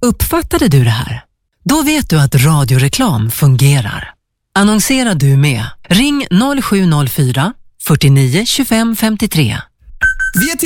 Uppfattade du det här? Då vet du att radioreklam fungerar. Annonserar du med? Ring 0704 49 25 53.